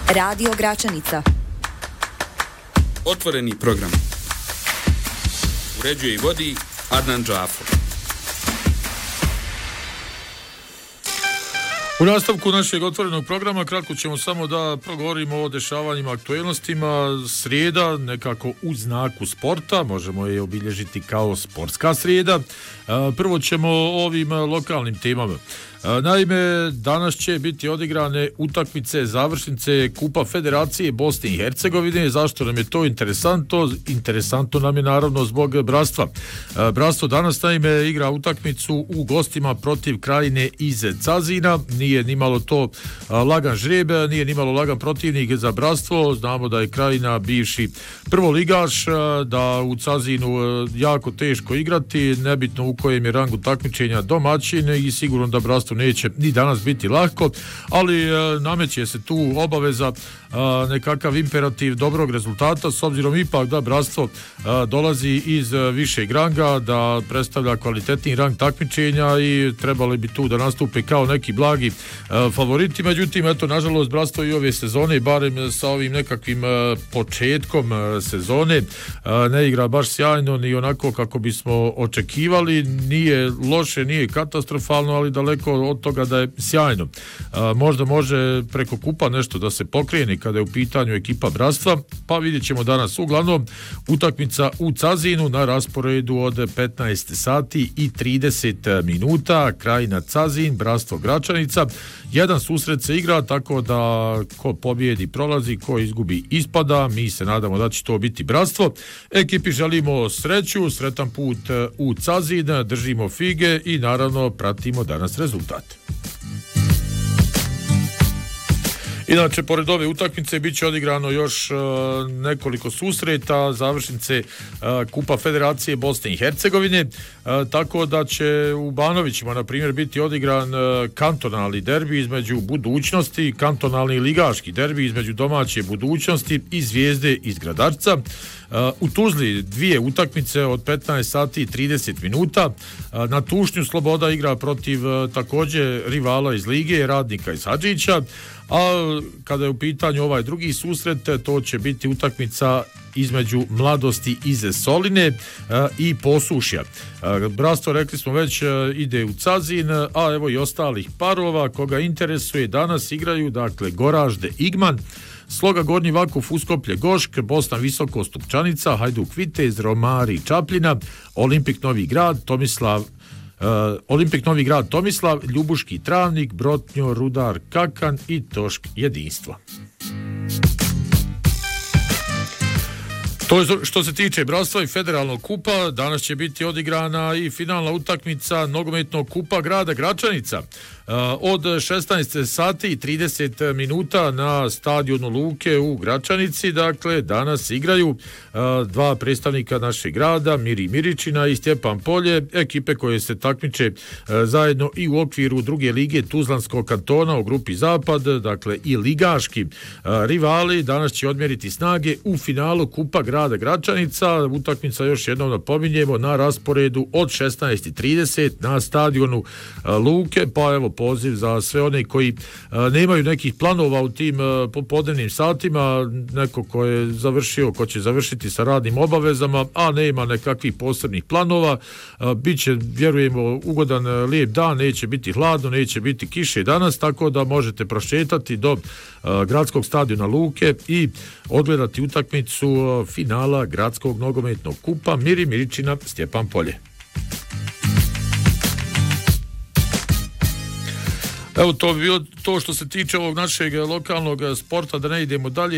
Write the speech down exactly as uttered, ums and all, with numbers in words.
Radio Gračanica. Otvoreni program. Uređuje i vodi Adnan Džafo. U nastavku našeg otvorenog programa kratko ćemo samo da progovorimo o dešavanjima, aktuelnostima. Srijeda nekako u znaku sporta, možemo je obilježiti kao sportska srijeda. Prvo ćemo o ovim lokalnim temama. Naime, danas će biti odigrane utakmice završnice Kupa Federacije Bosne i Hercegovine. Zašto nam je to interesantno? Interesantno nam je naravno zbog Bratstva. Bratstvo danas naime igra utakmicu u gostima protiv Krajine iz Cazina. Nije nimalo to lagan žreb, nije nimalo lagan protivnik za Bratstvo. Znamo da je Krajina bivši prvoligaš, da u Cazinu jako teško igrati, nebitno u kojem je rangu takmičenja domaćin i sigurno da Bratstvo neće ni danas biti lahko, ali e, nameće se tu obaveza, e, nekakav imperativ dobrog rezultata, s obzirom ipak da Bratstvo e, dolazi iz e, višeg ranga, da predstavlja kvalitetni rang takmičenja i trebali bi tu da nastupe kao neki blagi e, favoriti. Međutim, eto, nažalost, Bratstvo i ove sezone, barem sa ovim nekakvim e, početkom e, sezone, e, ne igra baš sjajno, ni onako kako bismo očekivali. Nije loše, nije katastrofalno, ali daleko od toga da je sjajno. A, možda može preko kupa nešto da se pokrene kada je u pitanju ekipa Bratstva, pa vidjet ćemo danas. Uglavnom, utakmica u Cazinu na rasporedu od petnaest sati i trideset minuta. Krajina Cazin, Bratstvo Gračanica. Jedan susret se igra, tako da ko pobjedi prolazi, ko izgubi ispada. Mi se nadamo da će to biti Bratstvo. Ekipi želimo sreću, sretan put u Cazin, držimo fige i naravno pratimo danas rezultat. Inače, pored ove utakmice bit će odigrano još uh, nekoliko susreta, završnice uh, Kupa Federacije Bosne i Hercegovine, uh, tako da će u Banovićima, na primjer, biti odigran uh, kantonalni derbi između Budućnosti, kantonalni ligaški derbi između domaće Budućnosti i Zvijezde iz Gradarca. Uh, u Tuzli dvije utakmice od petnaest sati i trideset minuta. Uh, na Tušnju Sloboda igra protiv uh, također rivala iz Lige, Radnika iz Hadžića. A kada je u pitanju ovaj drugi susret, to će biti utakmica između Mladosti iz Soline e, i Posušja. E, Bratstvo, rekli smo već, e, ide u Cazin, a evo i ostalih parova koga interesuje danas igraju, dakle, Goražde Igman, Sloga Gornji Vakuf Uskoplje Gošk, Bosna Visoko Stupčanica, Hajduk Vitez, Romari Čapljina, Olimpik Novi Grad, Tomislav Uh, Olimpik Novi Grad Tomislav, Ljubuški Travnik, Brotnjo, Rudar Kakan i Tošk Jedinstvo. To je što se tiče Bratstva i Federalnog kupa. Danas će biti odigrana i finalna utakmica nogometnog kupa grada Gračanica. Od šesnaest sati i trideset minuta na stadionu Luke u Gračanici. Dakle, danas igraju dva predstavnika našeg grada, Miri Miričina i Stjepan Polje, ekipe koje se takmiče zajedno i u okviru druge lige Tuzlanskog kantona u grupi Zapad, dakle i ligaški rivali. Danas će odmjeriti snage u finalu kupa grada Gračanica. Utakmica, još jednom napominjemo, na rasporedu od šesnaest i trideset na stadionu Luke, pa evo poziv za sve one koji a, nemaju nekih planova u tim a, popodnevnim satima, neko ko je završio, ko će završiti sa radnim obavezama, a nema nekakvih posebnih planova. A, biće, vjerujemo, ugodan lijep dan, neće biti hladno, neće biti kiše danas, tako da možete prošetati do a, gradskog stadiona Luke i odgledati utakmicu a, finala gradskog nogometnog kupa Miri Miričina, Stjepan Polje. Evo, to bi bilo to što se tiče ovog našeg lokalnog sporta, da ne idemo dalje.